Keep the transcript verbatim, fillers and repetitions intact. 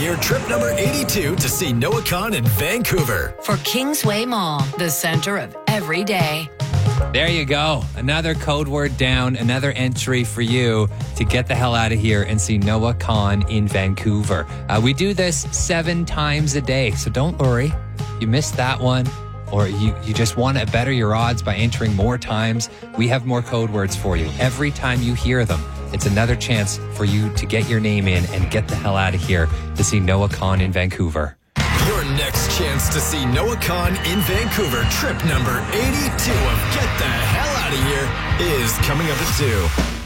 Year trip number eighty-two to see Noah Kahan in Vancouver. For Kingsway Mall, the center of every day. There you go. Another code word down, another entry for you to get the hell out of here and see Noah Kahan in Vancouver. Uh, we do this seven times a day, so don't worry. You missed that one, or you, you just want to better your odds by entering more times. We have more code words for you. Every time you hear them, it's another chance for you to get your name in and get the hell out of here to see Noah Kahan in Vancouver. Your next chance to see Noah Kahan in Vancouver, trip number eighty-two of Get the Hell Out of Here, is coming up at two.